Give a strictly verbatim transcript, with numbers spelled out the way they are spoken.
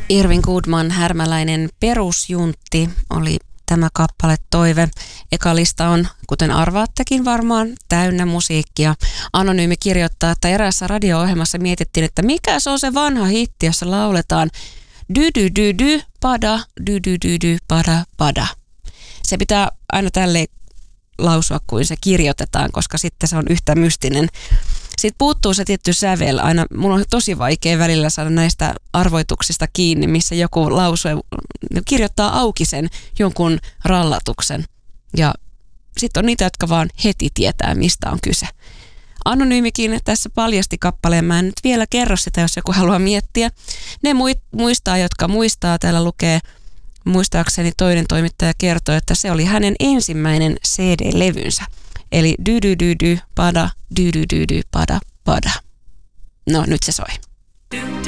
Irvin Goodman, Härmäläinen perusjuntti oli tämä kappale Toive. Eka lista on, kuten arvaattekin varmaan, täynnä musiikkia. Anonyymi kirjoittaa, että eräässä radio-ohjelmassa mietittiin, että mikä se on se vanha hitti, jossa lauletaan dy dy dy dy pada, dy dy dy dy pada pada. Se pitää aina tälleen lausua, kuin se kirjoitetaan, koska sitten se on yhtä mystinen. Sitten puuttuu se tietty sävel. Aina, mun on tosi vaikea välillä saada näistä arvoituksista kiinni, missä joku lausue kirjoittaa auki sen jonkun rallatuksen. Ja sitten on niitä, jotka vaan heti tietää, mistä on kyse. Anonyymikin tässä paljasti kappaleen. Mä en nyt vielä kerro sitä, jos joku haluaa miettiä. Ne muistaa, jotka muistaa. Täällä lukee, muistaakseni toinen toimittaja kertoi, että se oli hänen ensimmäinen C D-levynsä. Eli dy dy dy dy pada, dy dy dy dy pada pada. No nyt se soi.